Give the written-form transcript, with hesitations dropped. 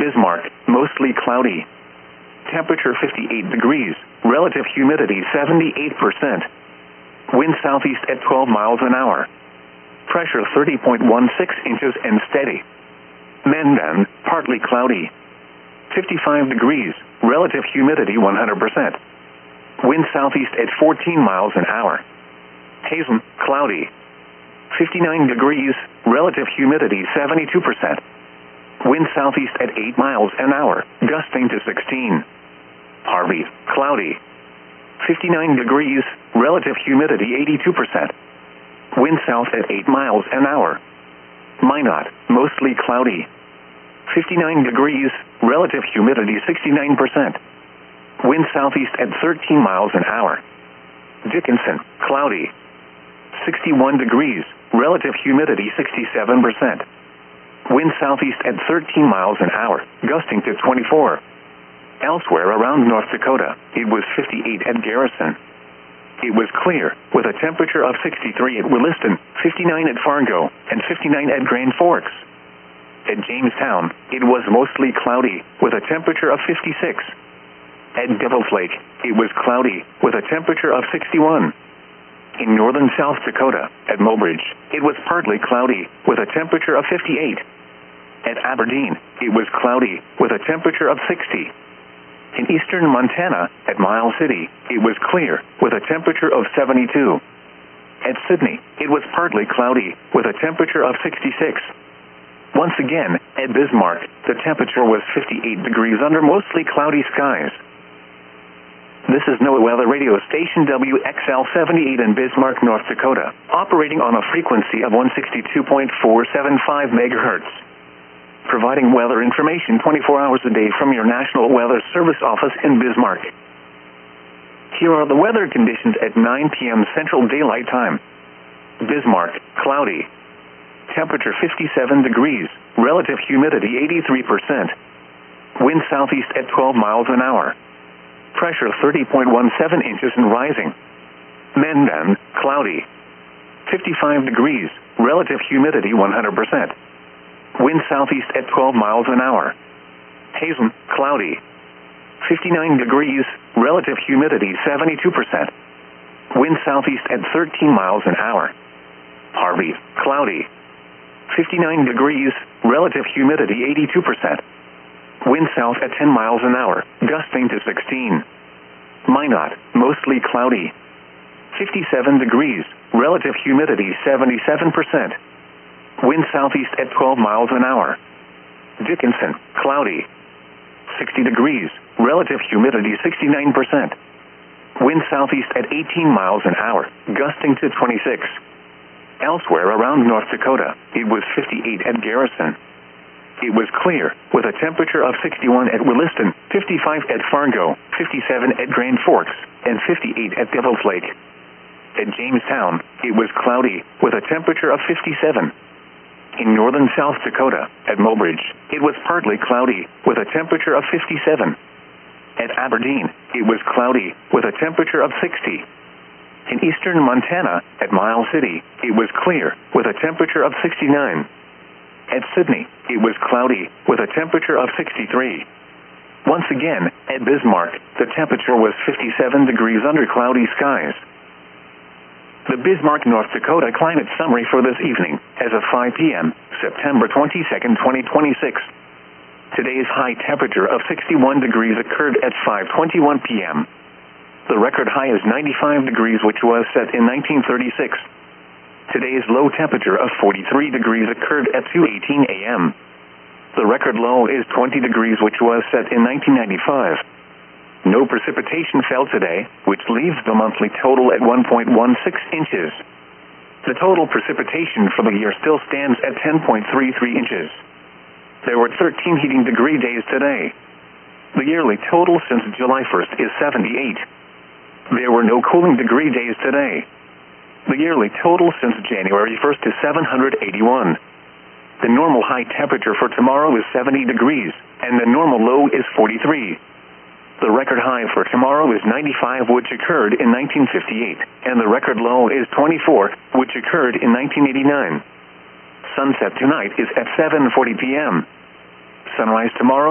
Bismarck, mostly cloudy. Temperature 58 degrees, relative humidity 78%. Wind southeast at 12 miles an hour. Pressure 30.16 inches and steady. Mandan, partly cloudy. 55 degrees, relative humidity 100%. Wind southeast at 14 miles an hour. Hazen, cloudy. 59 degrees, relative humidity 72%. Wind southeast at 8 miles an hour, gusting to 16. Harvey, cloudy. 59 degrees, relative humidity 82%. Wind south at 8 miles an hour. Minot, mostly cloudy. 59 degrees, relative humidity 69%. Wind southeast at 13 miles an hour. Dickinson, cloudy. 61 degrees, relative humidity 67%. Wind southeast at 13 miles an hour, gusting to 24. Elsewhere around North Dakota, it was 58 at Garrison. It was clear, with a temperature of 63 at Williston, 59 at Fargo, and 59 at Grand Forks. At Jamestown, it was mostly cloudy, with a temperature of 56. At Devil's Lake, it was cloudy, with a temperature of 61. In northern South Dakota, at Mobridge, it was partly cloudy, with a temperature of 58. At Aberdeen, it was cloudy, with a temperature of 60. In eastern Montana, at Miles City, it was clear, with a temperature of 72. At Sydney, it was partly cloudy, with a temperature of 66. Once again, at Bismarck, the temperature was 58 degrees under mostly cloudy skies. This is NOAA Weather Radio Station WXL-78 in Bismarck, North Dakota, operating on a frequency of 162.475 megahertz. Providing weather information 24 hours a day from your National Weather Service office in Bismarck. Here are the weather conditions at 9 p.m. Central Daylight Time. Bismarck, cloudy. Temperature 57 degrees, relative humidity 83%. Wind southeast at 12 miles an hour. Pressure 30.17 inches and rising. Mandan, cloudy. 55 degrees, relative humidity 100%. Wind southeast at 12 miles an hour. Hazen, cloudy. 59 degrees, relative humidity 72%. Wind southeast at 13 miles an hour. Harvey, cloudy. 59 degrees, relative humidity 82%. Wind south at 10 miles an hour, gusting to 16. Minot, mostly cloudy. 57 degrees, relative humidity 77%. Wind southeast at 12 miles an hour. Dickinson, cloudy. 60 degrees, relative humidity 69%. Wind southeast at 18 miles an hour, gusting to 26. Elsewhere around North Dakota, it was 58 at Garrison. It was clear, with a temperature of 61 at Williston, 55 at Fargo, 57 at Grand Forks, and 58 at Devil's Lake. At Jamestown, it was cloudy, with a temperature of 57. In northern South Dakota, at Mobridge, it was partly cloudy, with a temperature of 57. At Aberdeen, it was cloudy, with a temperature of 60. In eastern Montana, at Miles City, it was clear, with a temperature of 69. At Sydney, it was cloudy, with a temperature of 63. Once again, at Bismarck, the temperature was 57 degrees under cloudy skies. The Bismarck, North Dakota climate summary for this evening, as of 5 p.m., September 22nd, 2026. Today's high temperature of 61 degrees occurred at 5:21 p.m. The record high is 95 degrees, which was set in 1936. Today's low temperature of 43 degrees occurred at 2:18 a.m. The record low is 20 degrees, which was set in 1995. No precipitation fell today, which leaves the monthly total at 1.16 inches. The total precipitation for the year still stands at 10.33 inches. There were 13 heating degree days today. The yearly total since July 1st is 78. There were no cooling degree days today. The yearly total since January 1st is 781. The normal high temperature for tomorrow is 70 degrees, and the normal low is 43. The record high for tomorrow is 95, which occurred in 1958, and the record low is 24, which occurred in 1989. Sunset tonight is at 7:40 p.m. Sunrise tomorrow